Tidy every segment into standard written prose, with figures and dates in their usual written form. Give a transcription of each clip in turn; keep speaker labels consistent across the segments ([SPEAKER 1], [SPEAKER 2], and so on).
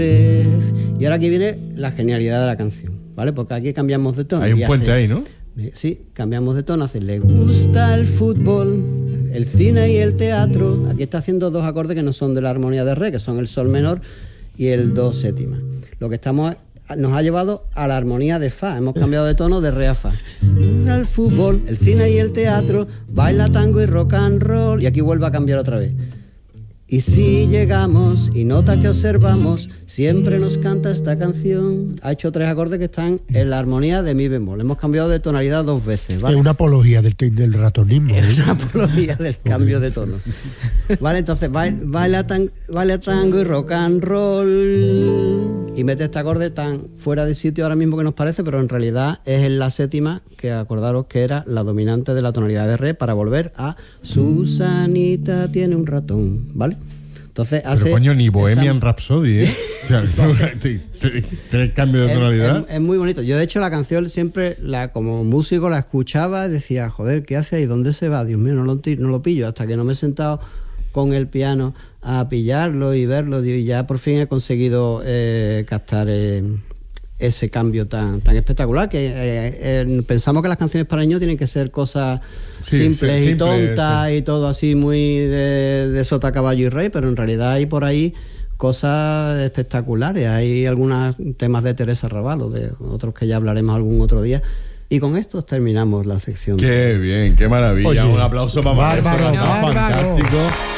[SPEAKER 1] Y ahora aquí viene la genialidad de la canción, ¿vale? Porque aquí cambiamos de tono.
[SPEAKER 2] Hay un puente ahí, ¿no?
[SPEAKER 1] Sí, cambiamos de tono. Le gusta el fútbol, el cine y el teatro. Aquí está haciendo dos acordes que no son de la armonía de re, que son el sol menor y el do séptima. Lo que nos ha llevado a la armonía de fa. Hemos cambiado de tono de re a fa. El fútbol, el cine y el teatro, baila tango y rock and roll. Y aquí vuelve a cambiar otra vez. Y si llegamos y nota que observamos, siempre nos canta esta canción. Ha hecho 3 acordes que están en la armonía de mi bemol. Hemos cambiado de tonalidad 2 veces, ¿vale?
[SPEAKER 3] Es una apología del ratonismo.
[SPEAKER 1] Es una apología del cambio de tono. Vale, entonces baila tango y rock and roll. Y mete este acorde tan fuera de sitio ahora mismo que nos parece, pero en realidad es en la séptima, que acordaros que era la dominante de la tonalidad de re, para volver a Susanita tiene un ratón, ¿vale? Entonces hace...
[SPEAKER 2] Pero coño, ni Bohemian Rhapsody, ¿eh? O sea, ¿tres cambios de tonalidad?
[SPEAKER 1] Es muy bonito. Yo, de hecho, la canción siempre, como músico, la escuchaba y decía, joder, ¿qué hace ahí? ¿Dónde se va? Dios mío, no lo pillo. Hasta que no me he sentado con el piano a pillarlo y verlo, y ya por fin he conseguido captar ese cambio tan espectacular, que pensamos que las canciones para niños tienen que ser cosas simples y tontas, y todo así muy de sota, caballo y rey, pero en realidad hay por ahí cosas espectaculares. Hay algunos temas de Teresa Rabalo, de otros que ya hablaremos algún otro día. Y con esto terminamos la sección.
[SPEAKER 2] Qué bien, qué maravilla.
[SPEAKER 3] Oye,
[SPEAKER 2] un aplauso para
[SPEAKER 3] bárbaro,
[SPEAKER 2] fantástico.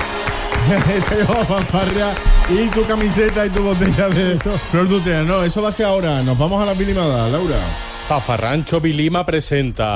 [SPEAKER 2] Fanfarria y tu camiseta y tu botella de Flor Dutena. No, eso va a ser ahora. Nos vamos a la Bilimada, Laura.
[SPEAKER 4] Zafarrancho Vilima presenta